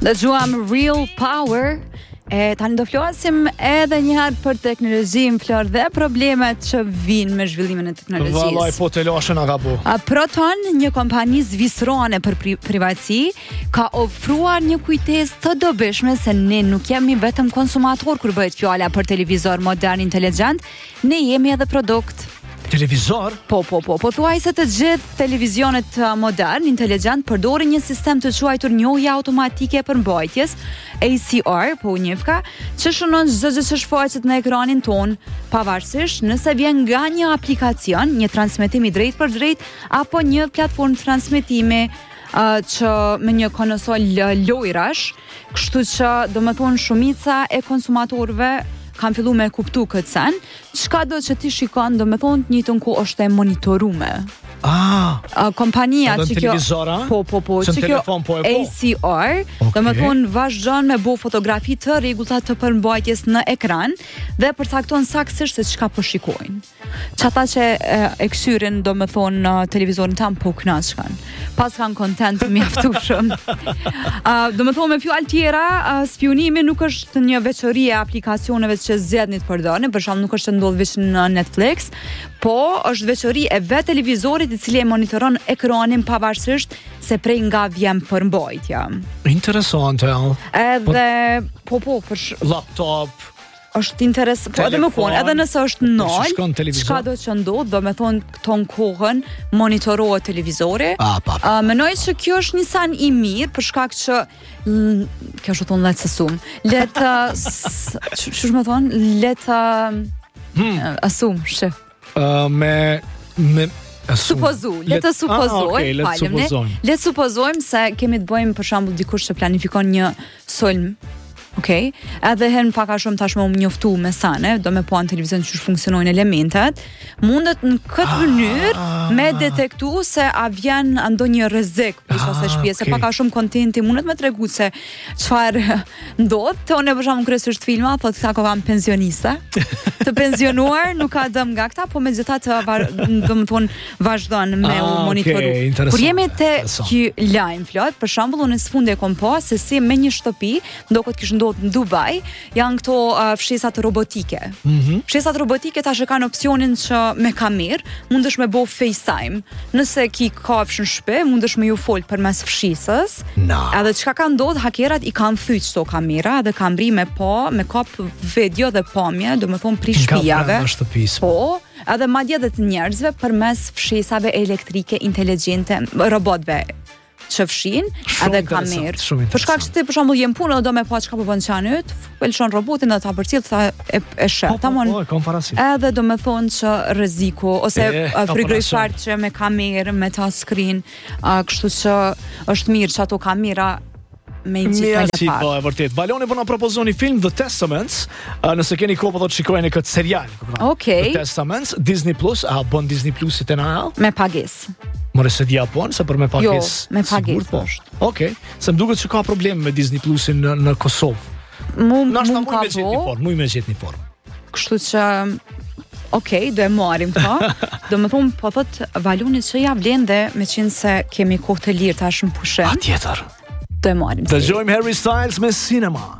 Dëgjuam Real Power. Tani do flasim edhe një herë për teknologjinë, Flor, dhe problemet që vijnë me zhvillimin e teknologjisë. Vallaj, po të lashën a ka bu. Proton, një kompani zvisrone për privatësi, ka ofruar një kujtesë të dobishme se ne nuk jemi vetëm konsumator kur bëhet fjala për televizor modern inteligjent, ne jemi edhe produkt. Televizor? Po thuaj se të gjithë televizionet modern, inteligjent, përdorin një sistem të quajtur njohje automatike e përmbajtjes, ACR, po njëfka, që shënon çdo gjë që shfaqet në ekranin ton, pavarësisht nëse vjen nga një aplikacion, një transmetimi drejt për drejt, apo një platformë transmetimi që me një konsolë lojrash, kështu që domethënë shumica e konsumatorëve kam fillu me kuptu këtë sen, çka do që ti shikon, do me thonë të njëjtën kohë është e monitorume. Kompania që kjo që kjo ACR, do me thonë vazhdon me bo fotografi të rregullta të përmbajtjes në ekran dhe përcakton saktësisht se çka po shikojnë. Çata që e ksyrin, do me thonë televizorin tam po kënaqen. Pas kanë kontent të mjaftueshëm. Do me thonë me fjalë tjera, spionimi nuk është një veçori e aplikacioneve që zgjedhni të përdorni, për shembull nuk është të ndodh vetëm në Netflix, po është veçori e vet televizorit i cili e monitoron ekranin pavarësisht se prej nga vjen përmbajtja. Interesante. Edhe për laptop është interesant, po edhe më vonë, edhe nëse është nol, çka do që ndodh, do me thonë këto në kohën monitorohet televizori. Menoj që kjo është një san i mirë, për shkak që kjo është thonë letë sësum. Ç'është më thonë? Letë asum, shef. Letë supozojmë se kemi të bëjmë për shembull dikush që planifikon një sulm. Okej, edhe hen pak a shumë tashmë më njoftu me sane, do me po në televizion që funksionojnë elementet, mundet në këtë mënyrë me detektu se a vjen ndonjë rrezik pjesë ose shtëpi, se pak a shumë kontenti mundet me tregu se çfarë ndodh. Te unë për shembull kryesisht filma, thotë sa kam pensioniste, të pensionuar, nuk ka dëm nga këta, po megjithatë domethënë vazhdon me u monitoru. Kur jemi te ky lajm Flot, për shembull unë sfundi e kom po se si me një shtëpi, ndokot kishte në Dubai, janë këto fshesat robotike. Fshesat robotike tash kanë opsionin që me kamerë mundesh me bo FaceTime. Nëse ki kafsh në shtëpi, mundesh me ju fol përmes fshisës. Edhe çka ka ndodhur, hakerat i kanë thyç këto kamera dhe kanë bri me kap video dhe pamje, domethënë prish shtëpive. Po, edhe madje edhe të njerëzve përmes fshesave elektrike inteligjente, robotëve që fshin edhe kamerë. Për shkak që ti për shembull jem punë, do me pa çka po bën çanët, pëlqen robotin dhe ta përcjell tha e sheh. Tamam. Edhe do me thonë që rreziku ose frigorifar që me kamerë, me touch screen, kështu që është mirë që ato kamera me gjithë po e vërtet. Valoni po na propozoni film The Testaments, nëse keni kohë po do të shikojeni këtë serial. Okej. The Testaments, Disney Plus, bon Disney Plusit e na. Me pagesë. More se di Japon, se për me pagesë. Jo, me pagesë është. Okej, se më duket që ka problem me Disney Plusin në Kosovë. Nashta mu me gjetë një formë. Kështu që okej, do e marrim këta. Do më thonë, po thot Valoni që ja vlen dhe me qenë se kemi kohë të lirë tash në pushim. Patjetër. Do e marrim. Dëgjojmë Harry Styles me Cinema.